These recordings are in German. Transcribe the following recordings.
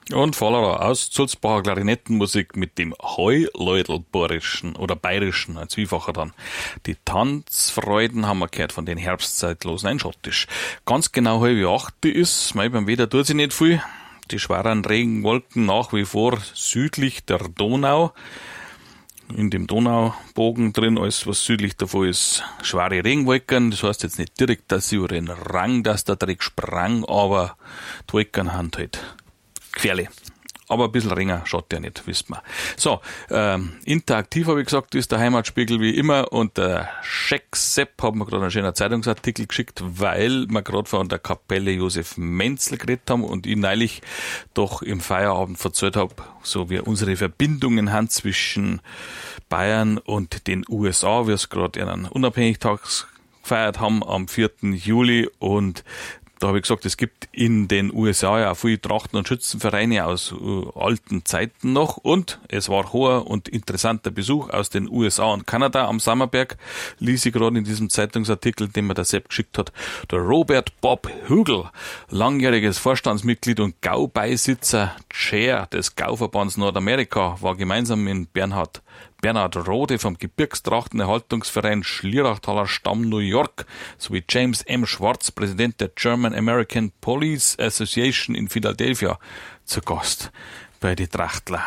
Und Vollerer aus Sulzbacher Klarinettenmusik mit dem Heuläudelborischen oder Bayerischen, ein Zwiefacher dann. Die Tanzfreuden haben wir gehört von den Herbstzeitlosen, ein Schottisch. Ganz genau 7:30 ist, beim Wetter tut sich nicht viel. Die schweren Regenwolken nach wie vor südlich der Donau. In dem Donaubogen drin, alles was südlich davon ist, schwere Regenwolken. Das heißt jetzt nicht direkt, dass sie über den Rang, dass der Dreck sprang, aber die Wolken haben halt gefährlich. Aber ein bisschen Ringer schaut ja nicht, wisst man. So, interaktiv habe ich gesagt, ist der Heimatspiegel wie immer, und der Scheck Sepp hat mir gerade einen schönen Zeitungsartikel geschickt, weil wir gerade von der Kapelle Josef Menzel geredet haben und ich neulich doch im Feierabend erzählt habe, so wie unsere Verbindungen haben zwischen Bayern und den USA, wir es gerade einen Unabhängigtag gefeiert haben am 4. Juli, und da habe ich gesagt, es gibt in den USA ja auch viele Trachten- und Schützenvereine aus alten Zeiten noch, und es war hoher und interessanter Besuch aus den USA und Kanada am Sammerberg, ließ ich gerade in diesem Zeitungsartikel, den mir der Sepp geschickt hat. Der Robert Bob Hügel, langjähriges Vorstandsmitglied und Gaubeisitzer Chair des Gauverbands Nordamerika, war gemeinsam mit Bernhard Rode vom Gebirgstrachtenerhaltungsverein Schlierachtaler Stamm New York sowie James M. Schwartz, Präsident der German American Police Association in Philadelphia, zu Gast bei die Trachtler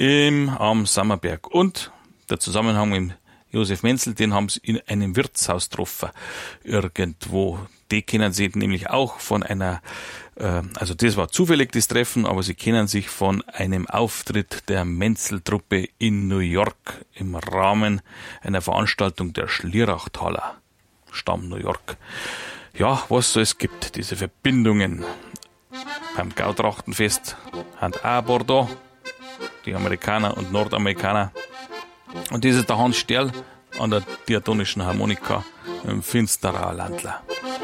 am Sammerberg. Und der Zusammenhang mit Josef Menzel, den haben sie in einem Wirtshaus getroffen, irgendwo. Die kennen sie nämlich auch von einer, also das war zufällig das Treffen, aber sie kennen sich von einem Auftritt der Menzel-Truppe in New York im Rahmen einer Veranstaltung der Schlierachtaler Stamm New York. Ja, was so es gibt, diese Verbindungen. Beim Gautrachtenfest haben auch Bordeaux, die Amerikaner und Nordamerikaner. Und das ist der Hans Sterl an der diatonischen Harmonika im Finsterer Landler.